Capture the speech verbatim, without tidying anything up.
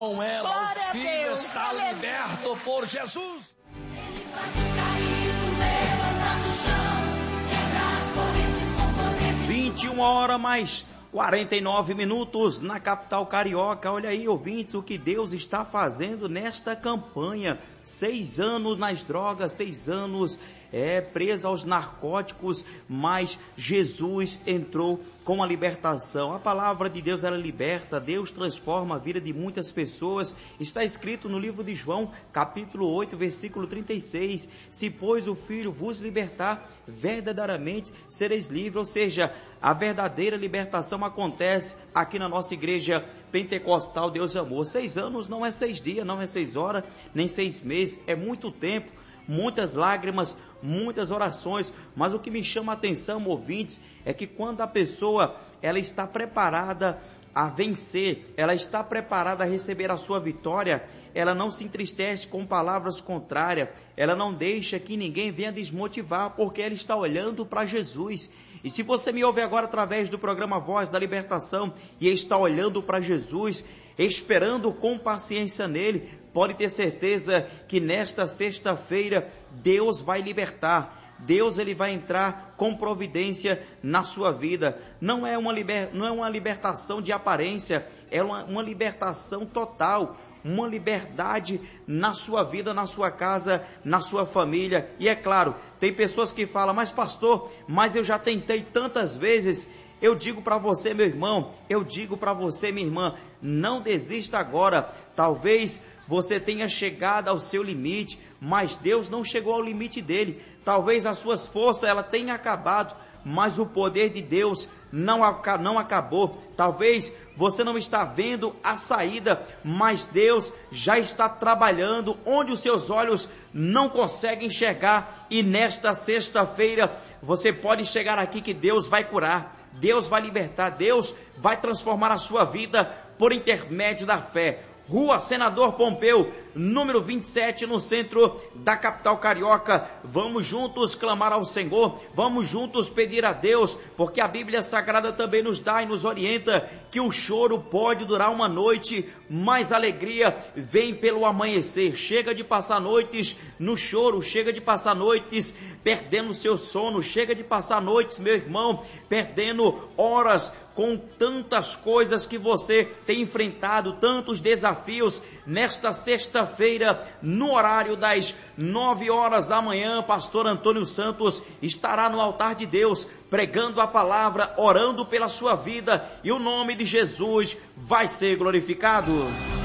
Com ela, Glória o filho a Deus. está Aleluia. liberto por Jesus. Ele faz o caído levantar no chão, quebra as correntes com poder. vinte e uma horas mais quarenta e nove minutos na capital carioca. Olha aí, ouvintes, o que Deus está fazendo nesta campanha. Seis anos nas drogas, seis anos é, preso aos narcóticos, mas Jesus entrou com a libertação. A palavra de Deus, ela liberta, Deus transforma a vida de muitas pessoas. Está escrito no livro de João, capítulo oito, versículo trinta e seis, se pois o Filho vos libertar, verdadeiramente sereis livres. Ou seja, a verdadeira libertação acontece aqui na nossa igreja pentecostal Deus Amor. Seis anos não é seis dias, não é seis horas, nem seis meses, é muito tempo, muitas lágrimas, muitas orações. Mas o que me chama a atenção, ouvintes, é que quando a pessoa ela está preparada a vencer, ela está preparada a receber a sua vitória, ela não se entristece com palavras contrárias, ela não deixa que ninguém venha desmotivar, porque ela está olhando para Jesus. E se você me ouve agora através do programa Voz da Libertação e está olhando para Jesus, esperando com paciência nele, pode ter certeza que nesta sexta-feira Deus vai libertar. Deus ele vai entrar com providência na sua vida. Não é uma, liber, não é uma libertação de aparência, é uma, uma libertação total, uma liberdade na sua vida, na sua casa, na sua família. E é claro, tem pessoas que falam, mas pastor, mas eu já tentei tantas vezes. Eu digo para você, meu irmão, eu digo para você, minha irmã, não desista agora. Talvez você tenha chegado ao seu limite, mas Deus não chegou ao limite dele. Talvez as suas forças ela tenha acabado, mas o poder de Deus não, não acabou. Talvez você não está vendo a saída, mas Deus já está trabalhando onde os seus olhos não conseguem enxergar. E nesta sexta-feira você pode chegar aqui que Deus vai curar, Deus vai libertar, Deus vai transformar a sua vida por intermédio da fé. Rua Senador Pompeu, número vinte e sete, no centro da capital carioca. Vamos juntos clamar ao Senhor, vamos juntos pedir a Deus, porque a Bíblia Sagrada também nos dá e nos orienta que o choro pode durar uma noite, mas a alegria vem pelo amanhecer. Chega de passar noites no choro, chega de passar noites perdendo seu sono, chega de passar noites, meu irmão, perdendo horas com tantas coisas que você tem enfrentado, tantos desafios. Nesta sexta-feira, no horário das nove horas da manhã, pastor Antônio Santos estará no altar de Deus, pregando a palavra, orando pela sua vida, e o nome de Jesus vai ser glorificado.